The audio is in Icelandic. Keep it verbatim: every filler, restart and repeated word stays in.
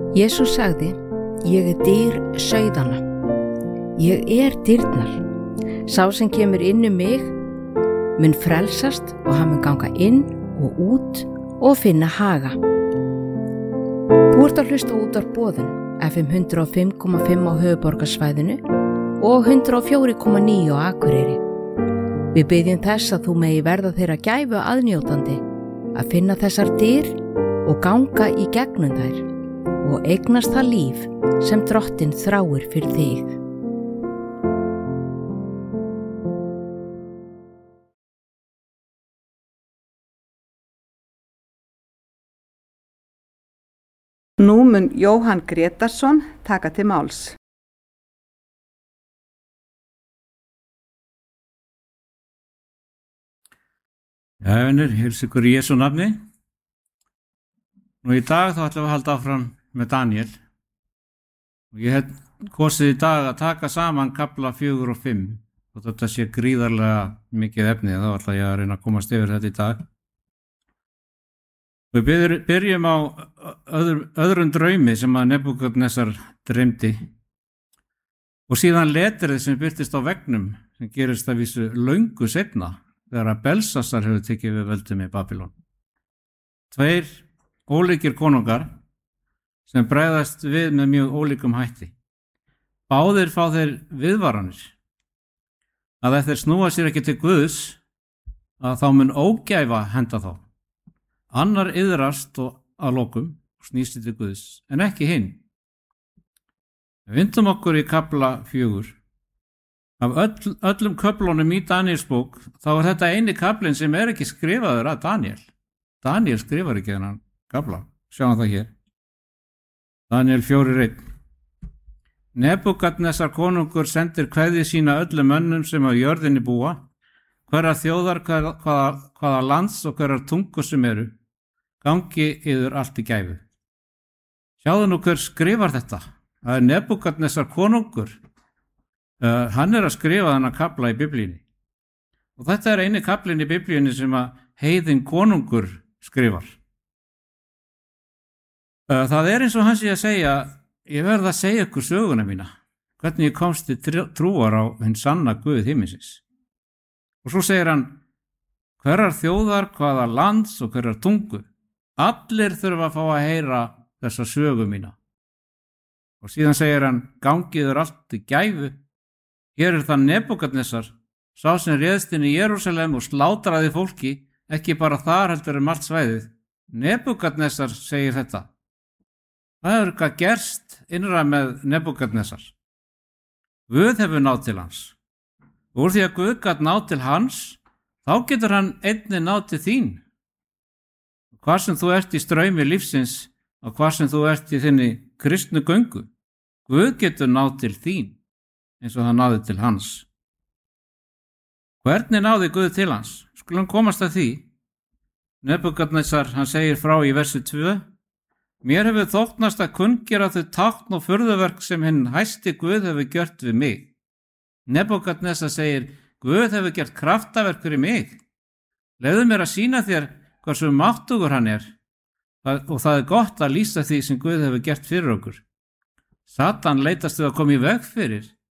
Jesús sagði, ég er dyr sauðanna. Ég er dyrnar. Sá sem kemur inn um mig mun frelsast og hann mun ganga inn og út og finna haga. Þú ert að hlusta út á boðun F M hundrað og fimm komma fimm á höfuðborgarsvæðinu og hundrað og fjögur komma níu á Akureyri. Við biðjum þess að þú megi verða þeirra gæfu aðnjótandi að finna þessar dyr og ganga í gegnum þær og eignast það líf sem Drottinn þráir fyrir þig. Nú mun Jóhann Grétarsson taka til máls. Já, vinir, heilsa ykkur í Jesú nafni. Nú í dag þá ætlum við að halda áfram með Daniel. Og ég hef kosið í dag að taka saman kafla fjögur og fimm. Og þetta sé gríðarlega mikið efni, þá ætla ég að reyna að komast yfir þetta í dag. Við byrjum á öðrum, öðrum draumi sem að Nebúkadnesar dreymdi og síðan letrið sem birtist á veggnum sem gerist að vísu löngu seinna þegar að Belsasar hefur tekið við völdum í Babylon. Tveir ólíkir konungar sem bregðast við með mjög ólíkum hætti. Báðir fá þeir viðvaranir að ef þeir snúa sér ekki til Guðs að þá mun ógæfa henda þá. Annar iðrast og að lokum og snýst til Guðs, en ekki hinn. Við vindum okkur í kafla fjögur. Af öll, öllum köflunum í Daniels bók, þá er þetta eini kaflinn sem er ekki skrifaður að Daniel. Daniel skrifar ekki þennan kafla. Sjáum það hér. Daniel fjórir einn. Nebúkadnesar konungur sendir kveðju sína öllum mönnum sem á jörðinni búa, hverra þjóðar, hvaða, hvaða, hvaða lands og hverjar tungu sem eru. Gangi yður allt í gæfu. Sjáðu nú hver skrifar þetta. Það er Nebúkadnesar konungur. Uh, hann er að skrifa þennan kafla í Biblíunni. Og þetta er eini kaflinn í Biblíunni sem að heiðinn konungur skrifar. Uh, það er eins og hann sé að segja, ég verð að segja ykkur söguna mína, hvernig ég komst til trúar á hinn sanna Guð himminsins. Og svo segir hann, hverjar þjóðar, hvaða lands og hverjar tungu. Allir þurfa að fá að heyra þessa sögu mína. Og síðan segir hann, gangiður allt í gæfu. Hér er það Nebúkadnesar, sá sem réðst inn í Jerúsalem og slátraði fólki, ekki bara þar heldur um allt svæðið. Nebúkadnesar segir þetta. Það er eitthvað gerst innra með Nebúkadnesar. Guð hefur náð til hans. Úr því að Guð gat náð til hans, þá getur hann einnig náð til þín. Hvað sem þú ert í straumi lífsins og hvað sem þú ert í þinni kristnu göngu, Guð getur náð til þín eins og það náði til hans. Hvernig náði Guð til hans? Skulum komast að því. Nebúkadnesar, hann segir frá í versi tvö, mér hefur þóknast að kunngera þau tákn og furðuverk sem hinn hæsti Guð hefur gjört við mig. Nebúkadnesar segir, Guð hefur gert kraftaverk fyrir mig. Leyfðu mér að sýna þér hversu máttugur hann er og það er gott að lýsa því sem Guð hefur gert fyrir okkur. Satan leitast við að koma í veg fyrir